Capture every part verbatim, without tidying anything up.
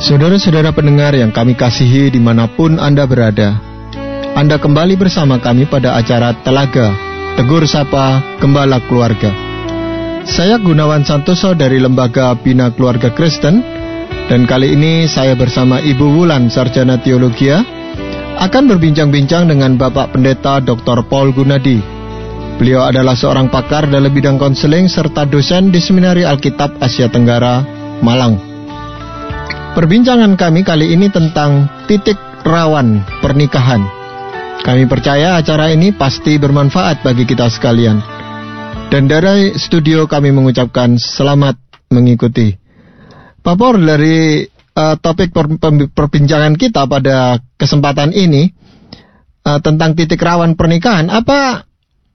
Saudara-saudara pendengar yang kami kasihi dimanapun Anda berada, Anda kembali bersama kami pada acara Telaga, Tegur Sapa Gembala Keluarga. Saya Gunawan Santoso dari Lembaga Bina Keluarga Kristen, dan kali ini saya bersama Ibu Wulan, Sarjana Teologia, akan berbincang-bincang dengan Bapak Pendeta Doktor Paul Gunadi. Beliau adalah seorang pakar dalam bidang konseling serta dosen di Seminari Alkitab Asia Tenggara, Malang. Perbincangan kami kali ini tentang titik rawan pernikahan. Kami percaya acara ini pasti bermanfaat bagi kita sekalian. Dan dari studio kami mengucapkan selamat mengikuti. Pak Paul, dari uh, topik per, per, perbincangan kita pada kesempatan ini uh, tentang titik rawan pernikahan, apa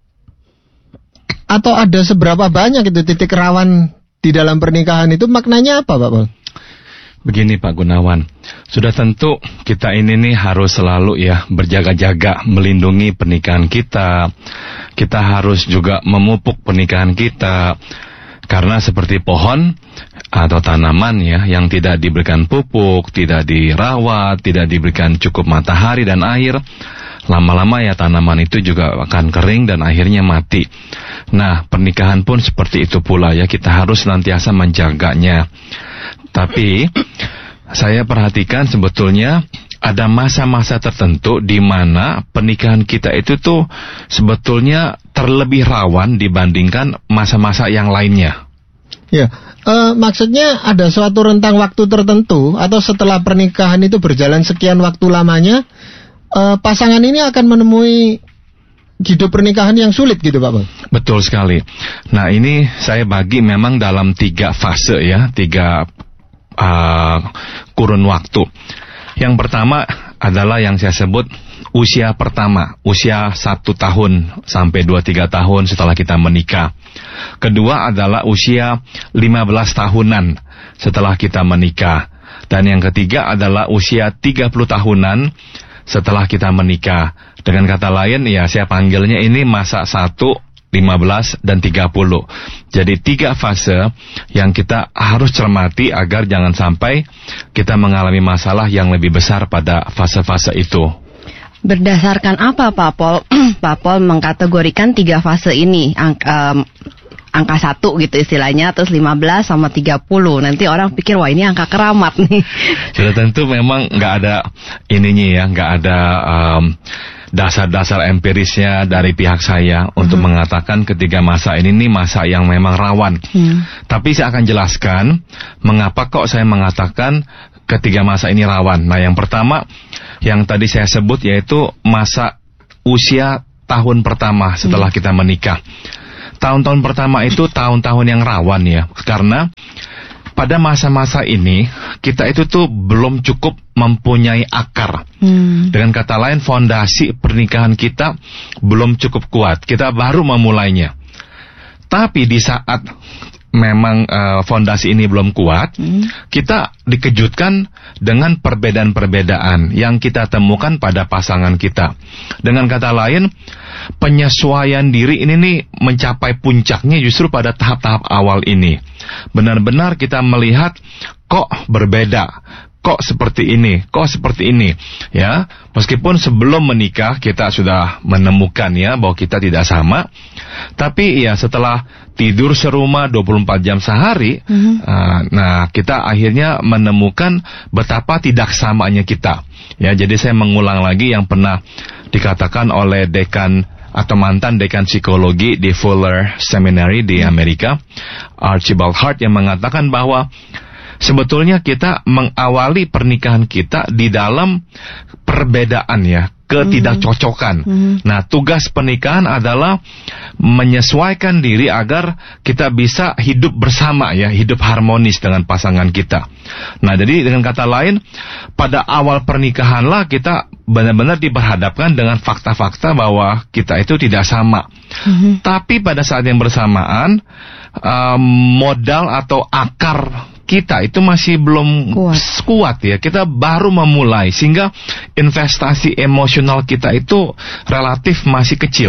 atau ada seberapa banyak itu titik rawan di dalam pernikahan itu, maknanya apa, Pak Paul? Begini Pak Gunawan, sudah tentu kita ini nih harus selalu ya berjaga-jaga melindungi pernikahan kita. Kita harus juga memupuk pernikahan kita. Karena seperti pohon atau tanaman ya yang tidak diberikan pupuk, tidak dirawat, tidak diberikan cukup matahari dan air, lama-lama ya tanaman itu juga akan kering dan akhirnya mati. Nah, pernikahan pun seperti itu pula ya, kita harus senantiasa menjaganya. Tapi saya perhatikan sebetulnya ada masa-masa tertentu di mana pernikahan kita itu tuh sebetulnya terlebih rawan dibandingkan masa-masa yang lainnya. Ya, uh, maksudnya ada suatu rentang waktu tertentu atau setelah pernikahan itu berjalan sekian waktu lamanya, uh, pasangan ini akan menemui hidup pernikahan yang sulit gitu, Pak Paul? Betul sekali. Nah, ini saya bagi memang dalam tiga fase ya, tiga Uh, kurun waktu. Yang pertama adalah yang saya sebut usia pertama, usia satu tahun sampai dua tiga tahun setelah kita menikah. Kedua adalah usia lima belas tahunan setelah kita menikah. Dan yang ketiga adalah usia tiga puluh tahunan setelah kita menikah. Dengan kata lain ya, saya panggilnya ini masa satu, lima belas, dan tiga puluh. Jadi tiga fase yang kita harus cermati agar jangan sampai kita mengalami masalah yang lebih besar pada fase-fase itu. Berdasarkan apa Pak Paul? Pak Paul mengkategorikan tiga fase ini, Ang- um, angka satu gitu istilahnya, terus lima belas sama tiga puluh. Nanti orang pikir wah ini angka keramat nih. Sudah tentu memang nggak ada ininya ya, nggak ada um, dasar-dasar empirisnya dari pihak saya hmm. untuk mengatakan ketiga masa ini nih masa yang memang rawan. Hmm. Tapi saya akan jelaskan mengapa kok saya mengatakan ketiga masa ini rawan. Nah, yang pertama yang tadi saya sebut yaitu masa usia tahun pertama setelah hmm. kita menikah. Tahun-tahun pertama itu tahun-tahun yang rawan ya, karena pada masa-masa ini kita itu tuh belum cukup mempunyai akar. Hmm. Dengan kata lain, fondasi pernikahan kita belum cukup kuat. Kita baru memulainya. Tapi di saat memang uh, fondasi ini belum kuat, hmm. kita dikejutkan dengan perbedaan-perbedaan yang kita temukan pada pasangan kita. Dengan kata lain, penyesuaian diri ini nih mencapai puncaknya justru pada tahap-tahap awal ini. Benar-benar kita melihat kok berbeda, kok seperti ini, kok seperti ini, ya. Meskipun sebelum menikah kita sudah menemukan ya bahwa kita tidak sama, tapi ya setelah tidur serumah dua puluh empat jam sehari, mm-hmm. uh, nah kita akhirnya menemukan betapa tidak samanya kita. Ya, jadi saya mengulang lagi yang pernah dikatakan oleh dekan atau mantan dekan psikologi di Fuller Seminary di Amerika, Archibald Hart, yang mengatakan bahwa sebetulnya kita mengawali pernikahan kita di dalam perbedaan ya, ketidakcocokan. Mm-hmm. Nah, tugas pernikahan adalah menyesuaikan diri agar kita bisa hidup bersama ya, hidup harmonis dengan pasangan kita. Nah, jadi dengan kata lain, pada awal pernikahanlah kita benar-benar diperhadapkan dengan fakta-fakta bahwa kita itu tidak sama. Mm-hmm. Tapi pada saat yang bersamaan, um, modal atau akar kita itu masih belum kuat. kuat ya. Kita baru memulai, sehingga investasi emosional kita itu relatif masih kecil.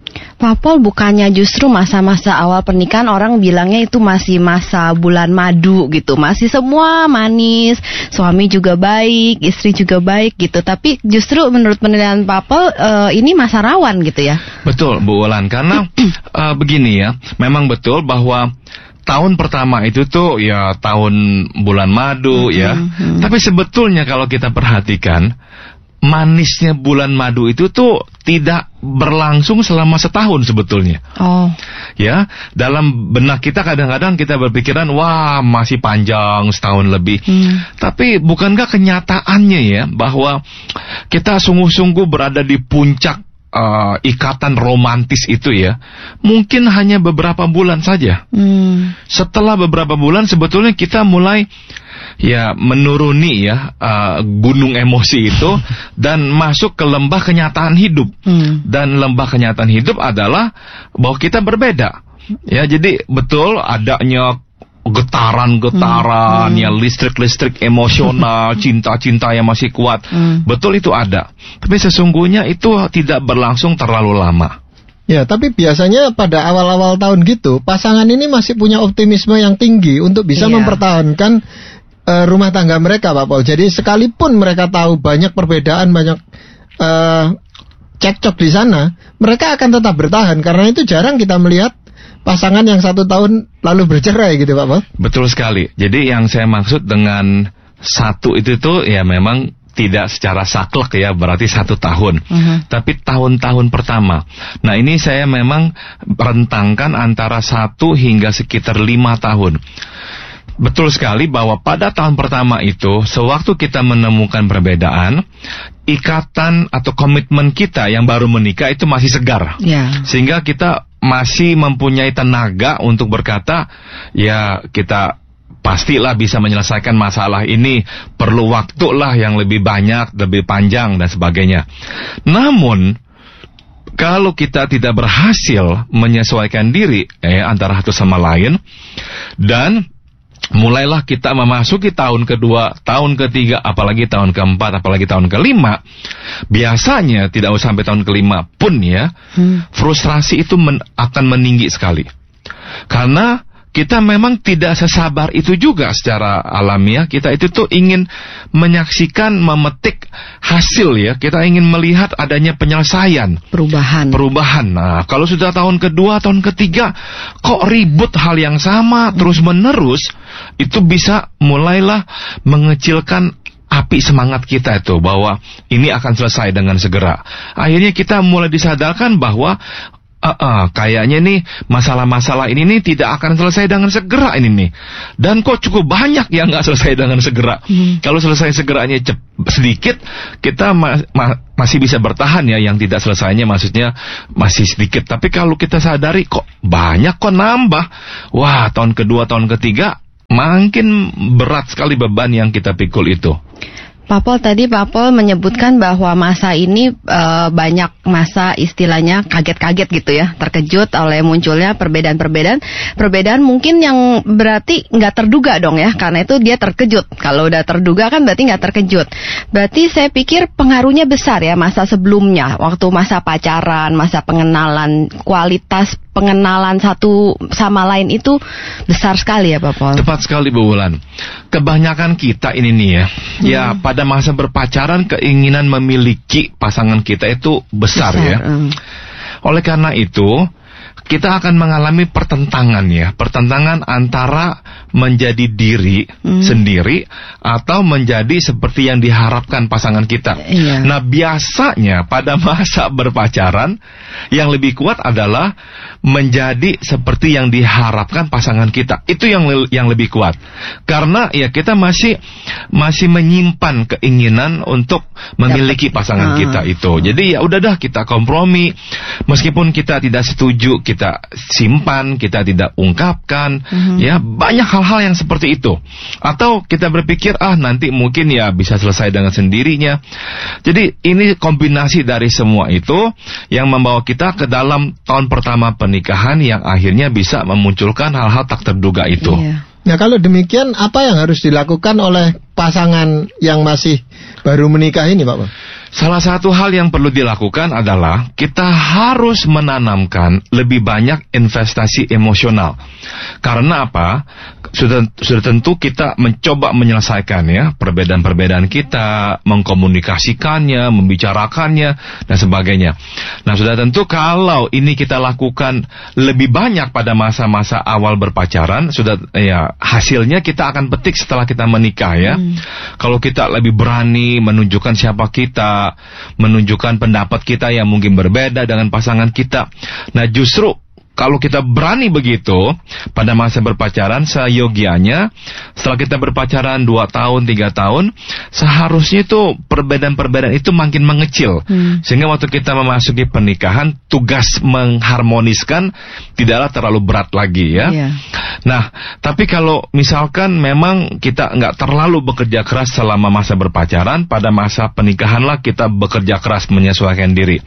Pak Pol, bukannya justru masa-masa awal pernikahan orang bilangnya itu masih masa bulan madu gitu, masih semua manis, suami juga baik, istri juga baik gitu. Tapi justru menurut penilaian Pak Pol uh, ini masa rawan gitu ya? Betul Bu Wulan, karena uh, begini ya, memang betul bahwa tahun pertama itu tuh ya tahun bulan madu mm-hmm. ya. Mm-hmm. Tapi sebetulnya kalau kita perhatikan, manisnya bulan madu itu tuh tidak berlangsung selama setahun sebetulnya. Oh. Ya, dalam benak kita kadang-kadang kita berpikiran, wah masih panjang setahun lebih. Hmm. Tapi bukankah kenyataannya ya bahwa kita sungguh-sungguh berada di puncak uh, ikatan romantis itu ya, mungkin hanya beberapa bulan saja. Hmm. Setelah beberapa bulan sebetulnya kita mulai ya menuruni ya uh, gunung emosi itu dan masuk ke lembah kenyataan hidup. Hmm. Dan lembah kenyataan hidup adalah bahwa kita berbeda. Ya, jadi betul adanya getaran-getaran, hmm. ya listrik-listrik emosional, cinta-cinta yang masih kuat. Hmm. Betul itu ada. Tapi sesungguhnya itu tidak berlangsung terlalu lama. Ya, tapi biasanya pada awal-awal tahun gitu, pasangan ini masih punya optimisme yang tinggi untuk bisa yeah. mempertahankan rumah tangga mereka, Pak Pol. Jadi sekalipun mereka tahu banyak perbedaan, banyak uh, cekcok di sana, mereka akan tetap bertahan. Karena itu jarang kita melihat pasangan yang satu tahun lalu bercerai gitu, Pak Pol. Betul sekali. Jadi yang saya maksud dengan satu itu tuh ya memang tidak secara saklek ya, berarti satu tahun. Uh-huh. Tapi tahun-tahun pertama. Nah ini saya memang rentangkan antara satu hingga sekitar lima tahun. Betul sekali bahwa pada tahun pertama itu, sewaktu kita menemukan perbedaan, ikatan atau komitmen kita yang baru menikah itu masih segar. Yeah. Sehingga kita masih mempunyai tenaga untuk berkata, ya kita pastilah bisa menyelesaikan masalah ini, perlu waktu lah yang lebih banyak, lebih panjang dan sebagainya. Namun, kalau kita tidak berhasil menyesuaikan diri eh, antara satu sama lain, dan mulailah kita memasuki tahun kedua, tahun ketiga, apalagi tahun keempat, apalagi tahun kelima, biasanya tidak usah sampai tahun kelima pun ya, hmm. frustrasi itu men- akan meninggi sekali. Karena kita memang tidak sesabar itu juga secara alamiah. Kita itu tuh ingin menyaksikan, memetik hasil ya. Kita ingin melihat adanya penyelesaian. Perubahan. Perubahan. Nah, kalau sudah tahun kedua, tahun ketiga, kok ribut hal yang sama terus menerus, itu bisa mulailah mengecilkan api semangat kita itu bahwa ini akan selesai dengan segera. Akhirnya kita mulai disadarkan bahwa Uh, uh, kayaknya nih masalah-masalah ini nih tidak akan selesai dengan segera ini nih. Dan kok cukup banyak yang nggak selesai dengan segera. Hmm. Kalau selesai segeranya cep- sedikit, kita ma- ma- masih bisa bertahan ya. Yang tidak selesainya maksudnya masih sedikit. Tapi kalau kita sadari kok banyak, kok nambah, wah tahun kedua, tahun ketiga makin berat sekali beban yang kita pikul itu. Pak Pol, tadi Pak Pol menyebutkan bahwa masa ini e, banyak masa istilahnya kaget-kaget gitu ya, terkejut oleh munculnya perbedaan-perbedaan, perbedaan mungkin yang berarti nggak terduga dong ya, karena itu dia terkejut. Kalau udah terduga kan berarti nggak terkejut. Berarti saya pikir pengaruhnya besar ya masa sebelumnya, waktu masa pacaran, masa pengenalan, kualitas pengenalan satu sama lain itu besar sekali ya Pak Pol. Tepat sekali Bu Wulan. Kebanyakan kita ini nih ya, hmm. ya pada masa berpacaran keinginan memiliki pasangan kita itu besar, besar ya. Hmm. Oleh karena itu kita akan mengalami pertentangan ya, pertentangan antara menjadi diri hmm. sendiri atau menjadi seperti yang diharapkan pasangan kita. Iya. Nah biasanya pada masa berpacaran yang lebih kuat adalah menjadi seperti yang diharapkan pasangan kita. Itu yang yang lebih kuat. Karena ya kita masih masih menyimpan keinginan untuk memiliki pasangan ah. kita itu. Jadi ya udah dah kita kompromi, meskipun kita tidak setuju kita simpan, kita tidak ungkapkan, mm-hmm. ya banyak hal-hal yang seperti itu. Atau kita berpikir ah nanti mungkin ya bisa selesai dengan sendirinya. Jadi ini kombinasi dari semua itu yang membawa kita ke dalam tahun pertama pernikahan yang akhirnya bisa memunculkan hal-hal tak terduga itu. Iya. Nah kalau demikian apa yang harus dilakukan oleh pasangan yang masih baru menikah ini, Pak? Salah satu hal yang perlu dilakukan adalah kita harus menanamkan lebih banyak investasi emosional. Karena apa? Sudah, sudah tentu kita mencoba menyelesaikan ya perbedaan-perbedaan kita, mengkomunikasikannya, membicarakannya, dan sebagainya. Nah, sudah tentu kalau ini kita lakukan lebih banyak pada masa-masa awal berpacaran, sudah ya hasilnya kita akan petik setelah kita menikah ya. Hmm. Kalau kita lebih berani menunjukkan siapa kita, menunjukkan pendapat kita yang mungkin berbeda dengan pasangan kita. Nah, justru kalau kita berani begitu pada masa berpacaran, seyogianya setelah kita berpacaran dua tahun, tiga tahun, seharusnya itu perbedaan-perbedaan itu makin mengecil. Hmm. Sehingga waktu kita memasuki pernikahan, tugas mengharmoniskan tidaklah terlalu berat lagi ya. Yeah. Nah, tapi kalau misalkan memang kita nggak terlalu bekerja keras selama masa berpacaran, pada masa pernikahanlah kita bekerja keras menyesuaikan diri.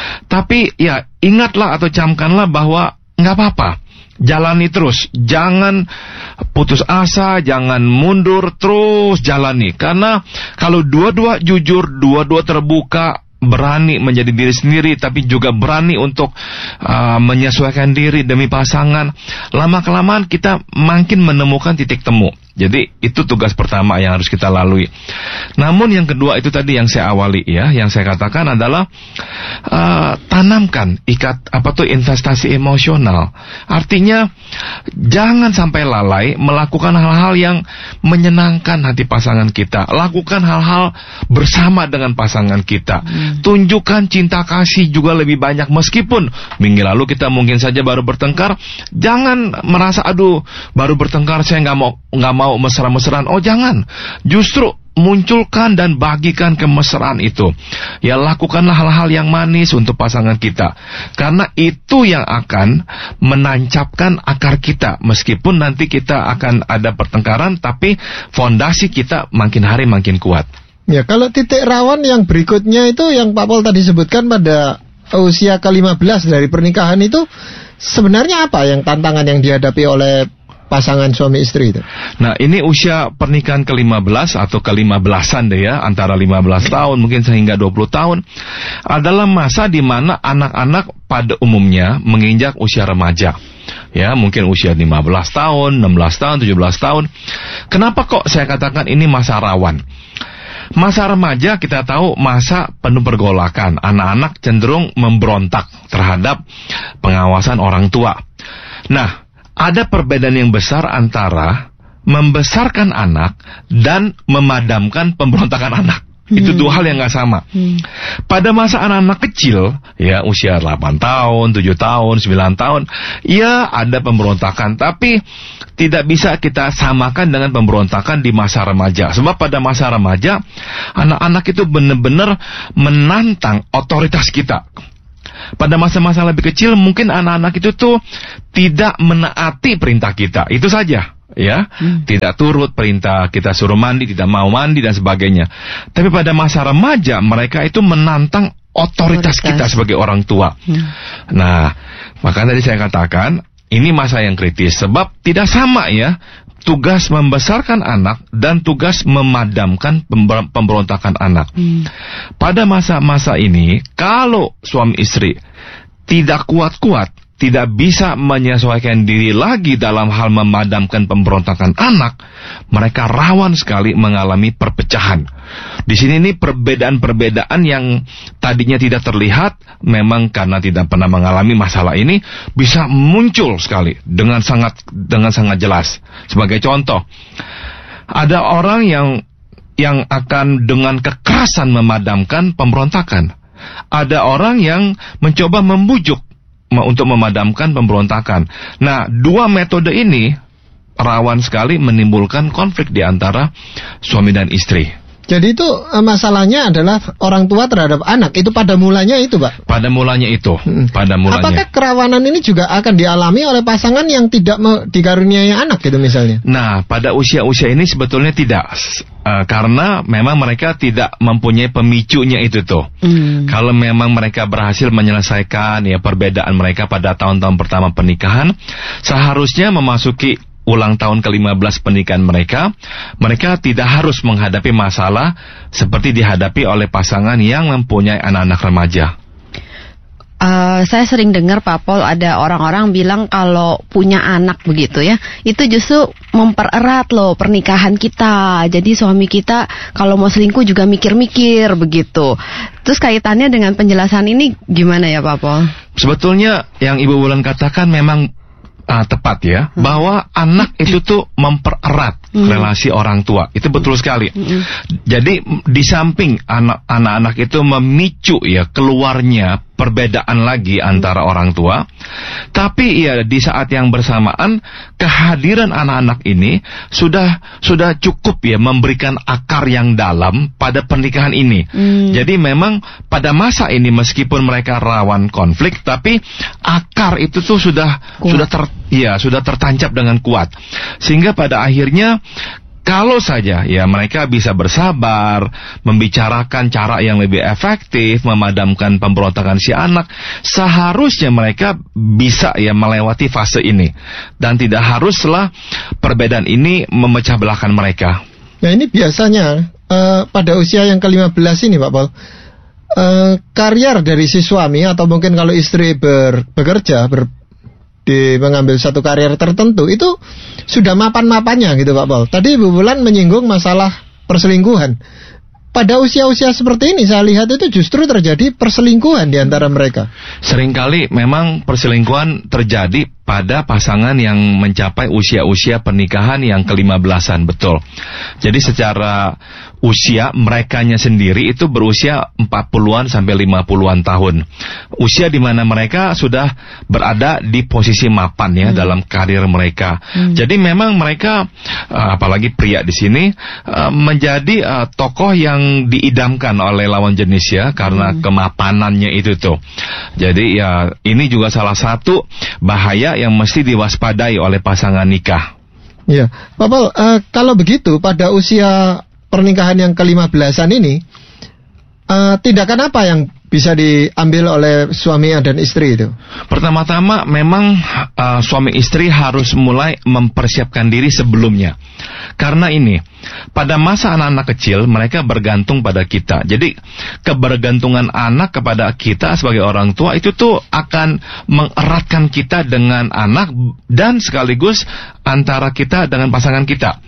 Tapi ya ingatlah atau camkanlah bahwa nggak apa-apa, jalani terus, jangan putus asa, jangan mundur, terus jalani. Karena kalau dua-dua jujur, dua-dua terbuka, berani menjadi diri sendiri, tapi juga berani untuk uh, menyesuaikan diri demi pasangan, lama-kelamaan kita makin menemukan titik temu. Jadi itu tugas pertama yang harus kita lalui. Namun yang kedua itu tadi yang saya awali ya, yang saya katakan adalah uh, tanamkan ikat apa tuh investasi emosional. Artinya jangan sampai lalai melakukan hal-hal yang menyenangkan hati pasangan kita. Lakukan hal-hal bersama dengan pasangan kita. Hmm. Tunjukkan cinta kasih juga lebih banyak, meskipun minggu lalu kita mungkin saja baru bertengkar. Jangan merasa aduh baru bertengkar saya nggak mau nggak mau mesra-mesraan. Oh jangan, justru munculkan dan bagikan kemesraan itu. Ya, lakukanlah hal-hal yang manis untuk pasangan kita, karena itu yang akan menancapkan akar kita. Meskipun nanti kita akan ada pertengkaran, tapi fondasi kita makin hari makin kuat. Ya, kalau titik rawan yang berikutnya itu yang Pak Pol tadi sebutkan pada usia ke lima belas dari pernikahan itu, sebenarnya apa yang tantangan yang dihadapi oleh pasangan suami istri itu? Nah, ini usia pernikahan ke lima belas atau ke lima belasan deh ya, antara lima belas tahun mungkin sehingga dua puluh tahun, adalah masa di mana anak-anak pada umumnya menginjak usia remaja. Ya, mungkin usia lima belas tahun, enam belas tahun, tujuh belas tahun. Kenapa kok saya katakan ini masa rawan? Masa remaja kita tahu masa penuh pergolakan. Anak-anak cenderung memberontak terhadap pengawasan orang tua. Nah, ada perbedaan yang besar antara membesarkan anak dan memadamkan pemberontakan anak. Hmm. Itu dua hal yang gak sama. Hmm. Pada masa anak-anak kecil, ya usia delapan tahun, tujuh tahun, sembilan tahun, ya ada pemberontakan. Tapi tidak bisa kita samakan dengan pemberontakan di masa remaja. Sebab pada masa remaja, anak-anak itu benar-benar menantang otoritas kita. Pada masa-masa lebih kecil mungkin anak-anak itu tuh tidak menaati perintah kita, itu saja ya, hmm. tidak turut perintah kita suruh mandi, tidak mau mandi dan sebagainya. Tapi pada masa remaja mereka itu menantang otoritas, otoritas. kita sebagai orang tua. hmm. Nah, makanya tadi saya katakan ini masa yang kritis, sebab tidak sama ya tugas membesarkan anak dan tugas memadamkan pemberontakan anak. Hmm. Pada masa-masa ini, kalau suami istri tidak kuat-kuat, tidak bisa menyesuaikan diri lagi dalam hal memadamkan pemberontakan anak, mereka rawan sekali mengalami perpecahan. Di sini nih perbedaan-perbedaan yang tadinya tidak terlihat, memang karena tidak pernah mengalami masalah ini, bisa muncul sekali dengan sangat dengan sangat jelas. Sebagai contoh, ada orang yang yang akan dengan kekerasan memadamkan pemberontakan. Ada orang yang mencoba membujuk untuk memadamkan pemberontakan. Nah, dua metode ini rawan sekali menimbulkan konflik di antara suami dan istri. Jadi itu masalahnya adalah orang tua terhadap anak. Itu pada mulanya itu, Pak? Pada mulanya itu. Hmm. Pada mulanya. Apakah kerawanan ini juga akan dialami oleh pasangan yang tidak dikaruniai anak gitu misalnya? Nah, pada usia-usia ini sebetulnya tidak. Uh, karena memang mereka tidak mempunyai pemicunya itu tuh. Hmm. Kalau memang mereka berhasil menyelesaikan ya perbedaan mereka pada tahun-tahun pertama pernikahan, seharusnya memasuki ulang tahun ke lima belas pernikahan mereka, mereka tidak harus menghadapi masalah seperti dihadapi oleh pasangan yang mempunyai anak-anak remaja. Uh, saya sering dengar Pak Pol, ada orang-orang bilang kalau punya anak begitu ya, itu justru mempererat loh pernikahan kita. Jadi suami kita kalau mau selingkuh juga mikir-mikir begitu. Terus kaitannya dengan penjelasan ini gimana ya Pak Pol? Sebetulnya yang Ibu Wulan katakan memang uh, tepat ya, hmm. bahwa anak itu tuh mempererat hmm. relasi orang tua. Itu betul sekali. Hmm. Jadi di samping anak anak-anak itu memicu ya keluarnya perbedaan lagi antara orang tua, tapi ya di saat yang bersamaan kehadiran anak-anak ini sudah sudah cukup ya memberikan akar yang dalam pada pernikahan ini. Hmm. Jadi memang pada masa ini meskipun mereka rawan konflik, tapi akar itu tuh sudah kuat. sudah ter ya sudah tertancap dengan kuat, sehingga pada akhirnya kalau saja ya mereka bisa bersabar, membicarakan cara yang lebih efektif, memadamkan pemberontakan si anak, seharusnya mereka bisa ya melewati fase ini. Dan tidak haruslah perbedaan ini memecah belahkan mereka. Nah ini biasanya uh, pada usia yang ke lima belas ini Pak Paul, uh, karier dari si suami atau mungkin kalau istri ber, bekerja, ber, di mengambil satu karier tertentu itu sudah mapan-mapannya gitu Pak Paul. Tadi Ibu Wulan menyinggung masalah perselingkuhan. Pada usia-usia seperti ini saya lihat itu justru terjadi perselingkuhan di antara mereka. Seringkali memang perselingkuhan terjadi pada pasangan yang mencapai usia-usia pernikahan yang ke lima belasan, betul. Jadi secara usia merekanya sendiri itu berusia empat puluhan sampai lima puluhan tahun. Usia di mana mereka sudah berada di posisi mapan ya hmm. dalam karir mereka. Hmm. Jadi memang mereka apalagi pria di sini menjadi uh, tokoh yang diidamkan oleh lawan jenis ya karena hmm. kemapanannya itu tuh. Jadi ya ini juga salah satu bahaya yang mesti diwaspadai oleh pasangan nikah. Ya, Pak Paul, uh, kalau begitu pada usia pernikahan yang ke lima belasan ini, uh, tindakan apa yang bisa diambil oleh suami dan istri itu? Pertama-tama memang uh, suami istri harus mulai mempersiapkan diri sebelumnya. Karena ini, pada masa anak-anak kecil mereka bergantung pada kita. Jadi kebergantungan anak kepada kita sebagai orang tua itu tuh akan mengeratkan kita dengan anak dan sekaligus antara kita dengan pasangan kita.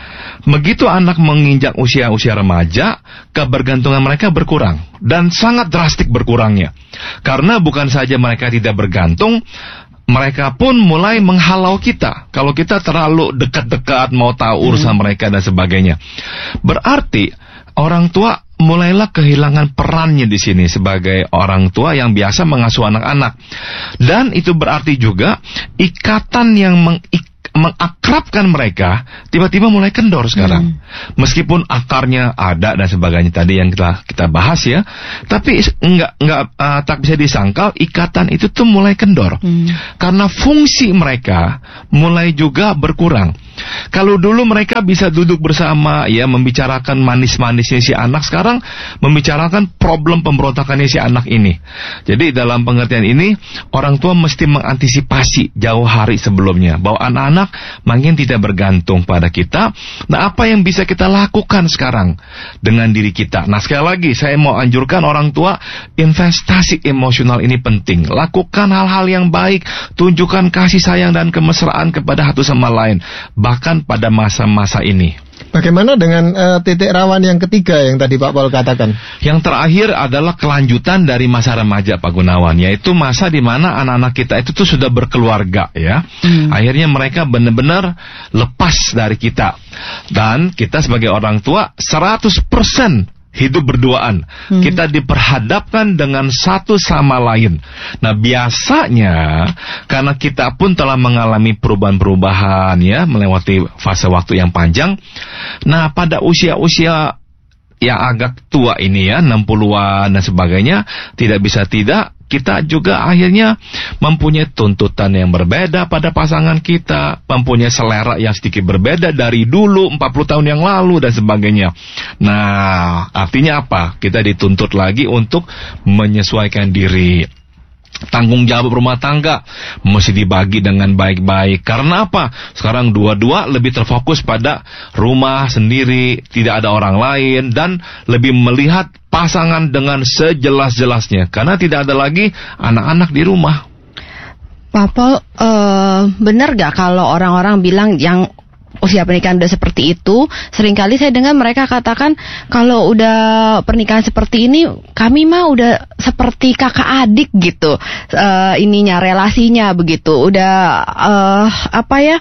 Begitu anak menginjak usia-usia remaja, kebergantungan mereka berkurang. Dan sangat drastik berkurangnya. Karena bukan saja mereka tidak bergantung, mereka pun mulai menghalau kita. Kalau kita terlalu dekat-dekat, mau tahu urusan hmm. mereka dan sebagainya. Berarti, orang tua mulailah kehilangan perannya di sini sebagai orang tua yang biasa mengasuh anak-anak. Dan itu berarti juga, ikatan yang mengik mengakrabkan mereka tiba-tiba mulai kendor sekarang. Hmm. Meskipun akarnya ada dan sebagainya tadi yang kita kita bahas ya, tapi enggak enggak uh, tak bisa disangkal ikatan itu tuh mulai kendor. Hmm. Karena fungsi mereka mulai juga berkurang. Kalau dulu mereka bisa duduk bersama ya membicarakan manis-manisnya si anak, sekarang membicarakan problem pemberontakannya si anak ini. Jadi dalam pengertian ini orang tua mesti mengantisipasi jauh hari sebelumnya bahwa anak-anak makin tidak bergantung pada kita. Nah, apa yang bisa kita lakukan sekarang dengan diri kita? Nah, sekali lagi saya mau anjurkan orang tua, investasi emosional ini penting. Lakukan hal-hal yang baik, tunjukkan kasih sayang dan kemesraan kepada satu sama lain. Bahkan pada masa-masa ini. Bagaimana dengan uh, titik rawan yang ketiga yang tadi Pak Paul katakan? Yang terakhir adalah kelanjutan dari masa remaja Pak Gunawan, yaitu masa di mana anak-anak kita itu tuh sudah berkeluarga ya. Hmm. Akhirnya mereka benar-benar lepas dari kita. Dan kita sebagai orang tua seratus persen hidup berduaan. Hmm. Kita diperhadapkan dengan satu sama lain. Nah, biasanya karena kita pun telah mengalami perubahan-perubahan ya, melewati fase waktu yang panjang. Nah, pada usia-usia yang agak tua ini ya, enam puluhan dan sebagainya, tidak bisa tidak kita juga akhirnya mempunyai tuntutan yang berbeda pada pasangan kita, mempunyai selera yang sedikit berbeda dari dulu empat puluh tahun yang lalu dan sebagainya. Nah, artinya apa? Kita dituntut lagi untuk menyesuaikan diri. tanggung jawab rumah tangga mesti dibagi dengan baik-baik. Karena apa? Sekarang dua-dua lebih terfokus pada rumah sendiri, tidak ada orang lain, dan lebih melihat pasangan dengan sejelas-jelasnya. Karena tidak ada lagi anak-anak di rumah. Pak Pol, uh, benar gak kalau orang-orang bilang yang usia pernikahan udah seperti itu, seringkali saya dengar mereka katakan kalau udah pernikahan seperti ini, kami mah udah seperti kakak adik gitu, uh, ininya relasinya begitu, udah uh, apa ya,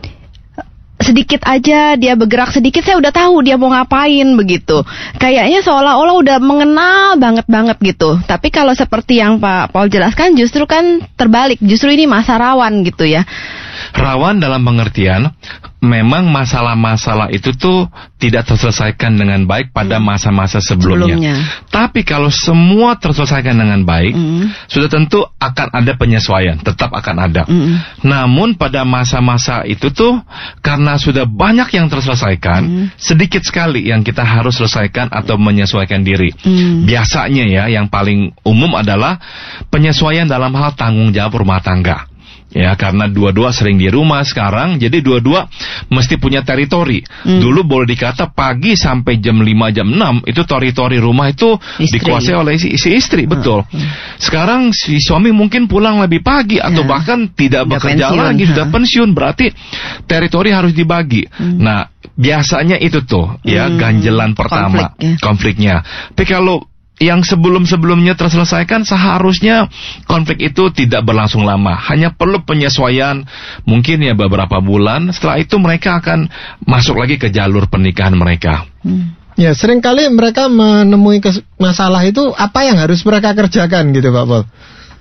sedikit aja dia bergerak sedikit saya udah tahu dia mau ngapain begitu. Kayaknya seolah-olah udah mengenal banget-banget gitu. Tapi kalau seperti yang Pak Paul jelaskan justru kan terbalik, justru ini masa rawan gitu ya. Rawan dalam pengertian memang masalah-masalah itu tuh tidak terselesaikan dengan baik pada masa-masa sebelumnya. sebelumnya. Tapi kalau semua terselesaikan dengan baik, mm. sudah tentu akan ada penyesuaian, tetap akan ada. Mm. Namun pada masa-masa itu tuh karena sudah banyak yang terselesaikan, mm. sedikit sekali yang kita harus selesaikan atau menyesuaikan diri. Mm. Biasanya ya yang paling umum adalah penyesuaian dalam hal tanggung jawab rumah tangga. Ya, karena dua-dua sering di rumah sekarang, jadi dua-dua mesti punya teritori. Hmm. Dulu boleh dikata pagi sampai jam lima, jam enam, itu teritori rumah itu istri. Dikuasai oleh si, si istri, betul. Hmm. Sekarang si suami mungkin pulang lebih pagi, ya. Atau bahkan tidak udah bekerja pensiun, lagi, ha. sudah pensiun, berarti teritori harus dibagi. Hmm. Nah, biasanya itu tuh, ya, hmm. ganjelan pertama, konflik, ya. konfliknya. Tapi kalau yang sebelum-sebelumnya terselesaikan, seharusnya konflik itu tidak berlangsung lama. Hanya perlu penyesuaian, mungkin ya beberapa bulan. Setelah itu mereka akan masuk lagi ke jalur pernikahan mereka. Hmm. Ya, seringkali mereka menemui masalah itu apa yang harus mereka kerjakan gitu Pak Pol.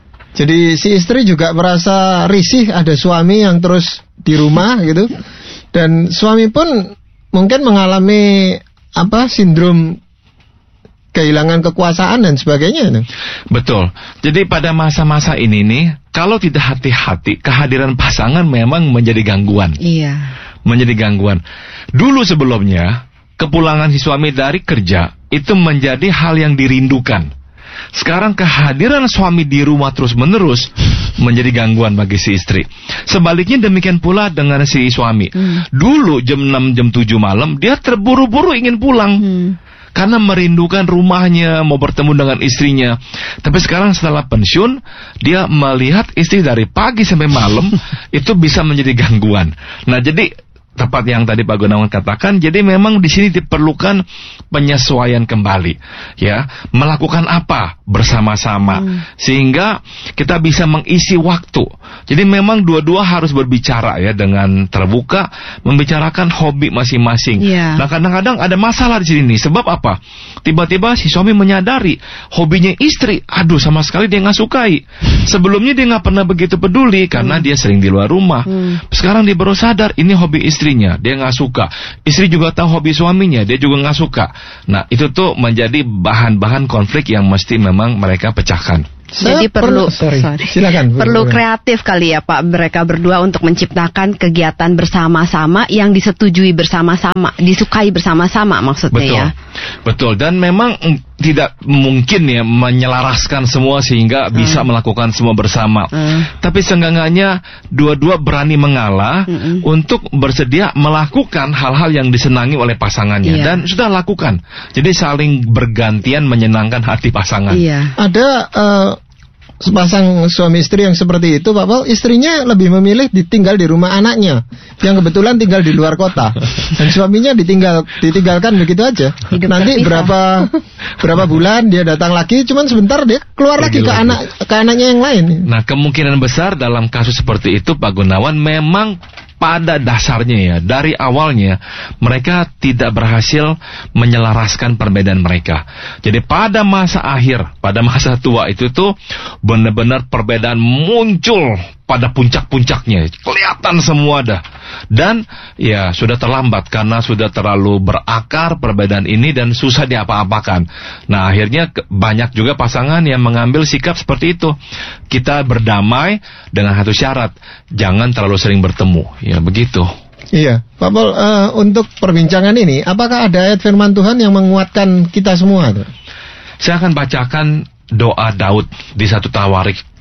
Jadi si istri juga merasa risih ada suami yang terus di rumah gitu. Dan suami pun mungkin mengalami apa sindrom kehilangan kekuasaan dan sebagainya. Betul. Jadi pada masa-masa ini nih, kalau tidak hati-hati, kehadiran pasangan memang menjadi gangguan. Iya. Menjadi gangguan. Dulu sebelumnya, kepulangan si suami dari kerja itu menjadi hal yang dirindukan. Sekarang kehadiran suami di rumah terus-menerus menjadi gangguan bagi si istri. Sebaliknya demikian pula dengan si suami. Hmm. Dulu jam enam, jam tujuh malam, dia terburu-buru ingin pulang. Hmm. Karena merindukan rumahnya, mau bertemu dengan istrinya. Tapi sekarang setelah pensiun, dia melihat istri dari pagi sampai malam, itu bisa menjadi gangguan. Nah, jadi tepat yang tadi Pak Gunawan katakan, jadi memang di sini diperlukan penyesuaian kembali, ya, melakukan apa bersama-sama, hmm. sehingga kita bisa mengisi waktu. Jadi memang dua-dua harus berbicara ya dengan terbuka, membicarakan hobi masing-masing. Yeah. Nah kadang-kadang ada masalah di sini, sebab apa? Tiba-tiba si suami menyadari hobinya istri, aduh sama sekali dia nggak sukai. Sebelumnya dia nggak pernah begitu peduli karena hmm. dia sering di luar rumah. Hmm. Sekarang dia baru sadar ini hobi istri. Istrinya, dia nggak suka. Istri juga tahu hobi suaminya, dia juga nggak suka. Nah, itu tuh menjadi bahan-bahan konflik yang mesti memang mereka pecahkan. Jadi perlu, sorry, sorry. Silakan. Perlu kreatif kali ya Pak, mereka berdua untuk menciptakan kegiatan bersama-sama yang disetujui bersama-sama, disukai bersama-sama maksudnya. Betul, ya. Betul. Dan memang tidak mungkin ya menyelaraskan semua sehingga hmm. bisa melakukan semua bersama. Hmm. Tapi seenggaknya dua-dua berani mengalah hmm. untuk bersedia melakukan hal-hal yang disenangi oleh pasangannya. Iya. Dan sudah lakukan. Jadi saling bergantian menyenangkan hati pasangan. Iya. Ada uh, sepasang suami istri yang seperti itu, Pak Paul, istrinya lebih memilih ditinggal di rumah anaknya yang kebetulan tinggal di luar kota, dan suaminya ditinggal ditinggalkan begitu aja. Hidup Nanti terpisah. berapa berapa bulan dia datang lagi, cuman sebentar dia keluar lagi, lagi ke anak ke anaknya yang lain. Nah, kemungkinan besar dalam kasus seperti itu Pak Gunawan, memang pada dasarnya ya, dari awalnya mereka tidak berhasil menyelaraskan perbedaan mereka. Jadi pada masa akhir, pada masa tua itu tuh benar-benar perbedaan muncul pada puncak-puncaknya, kelihatan semua dah. Dan ya sudah terlambat karena sudah terlalu berakar perbedaan ini dan susah diapa-apakan. Nah akhirnya banyak juga pasangan yang mengambil sikap seperti itu. Kita berdamai dengan satu syarat, jangan terlalu sering bertemu. Ya begitu. Iya, Pak Paul, uh, untuk perbincangan ini, apakah ada ayat firman Tuhan yang menguatkan kita semua? Saya akan bacakan doa Daud di satu Tawarik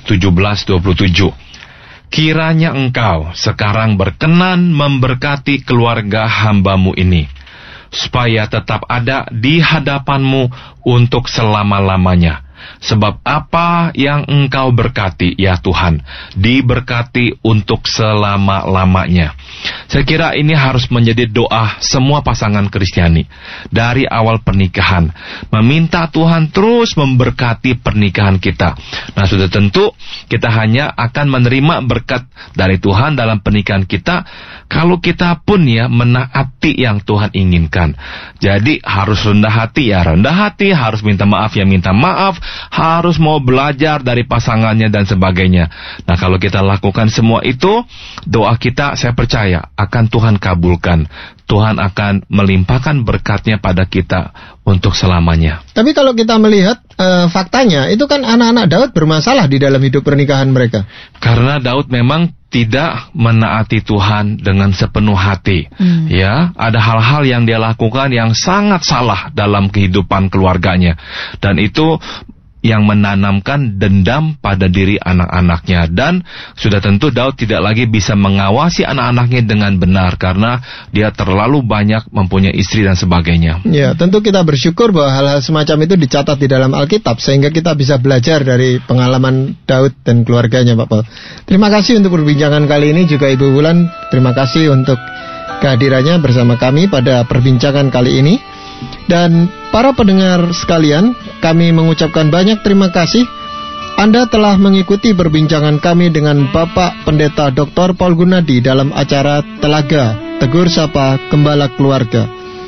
tujuh belas dua puluh tujuh. Kiranya engkau sekarang berkenan memberkati keluarga hambamu ini, supaya tetap ada di hadapanmu untuk selama-lamanya. Sebab apa yang engkau berkati, ya Tuhan, diberkati untuk selama-lamanya. Saya kira ini harus menjadi doa semua pasangan Kristiani dari awal pernikahan, meminta Tuhan terus memberkati pernikahan kita. Nah, sudah tentu kita hanya akan menerima berkat dari Tuhan dalam pernikahan kita kalau kita pun ya menaati yang Tuhan inginkan. Jadi harus rendah hati ya rendah hati, harus minta maaf ya minta maaf, harus mau belajar dari pasangannya dan sebagainya. Nah, kalau kita lakukan semua itu, doa kita saya percaya akan Tuhan kabulkan. Tuhan akan melimpahkan berkatnya pada kita untuk selamanya. Tapi kalau kita melihat uh, faktanya, itu kan anak-anak Daud bermasalah di dalam hidup pernikahan mereka. Karena Daud memang tidak menaati Tuhan dengan sepenuh hati. Hmm. Ya, ada hal-hal yang dia lakukan yang sangat salah dalam kehidupan keluarganya. Dan itu yang menanamkan dendam pada diri anak-anaknya. Dan sudah tentu Daud tidak lagi bisa mengawasi anak-anaknya dengan benar karena dia terlalu banyak mempunyai istri dan sebagainya. Ya, tentu kita bersyukur bahwa hal-hal semacam itu dicatat di dalam Alkitab sehingga kita bisa belajar dari pengalaman Daud dan keluarganya, Pak Paul. Terima kasih untuk perbincangan kali ini, juga Ibu Wulan, terima kasih untuk kehadirannya bersama kami pada perbincangan kali ini. Dan para pendengar sekalian, kami mengucapkan banyak terima kasih. Anda telah mengikuti perbincangan kami dengan Bapak Pendeta Doktor Paul Gunadi dalam acara Telaga Tegur Sapa Gembala Keluarga.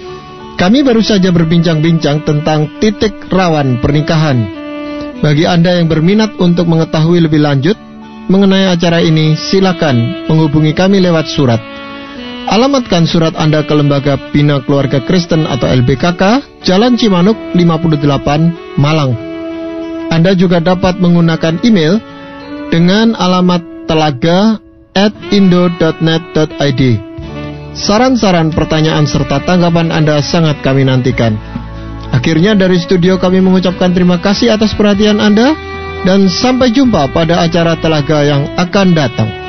Kami baru saja berbincang-bincang tentang titik rawan pernikahan. Bagi Anda yang berminat untuk mengetahui lebih lanjut mengenai acara ini, silakan menghubungi kami lewat surat. Alamatkan surat Anda ke Lembaga Bina Keluarga Kristen atau L B K K, Jalan Cimanuk lima puluh delapan, Malang. Anda juga dapat menggunakan email dengan alamat telaga at indo dot net dot i d. Saran-saran, pertanyaan, serta tanggapan Anda sangat kami nantikan. Akhirnya dari studio kami mengucapkan terima kasih atas perhatian Anda, dan sampai jumpa pada acara Telaga yang akan datang.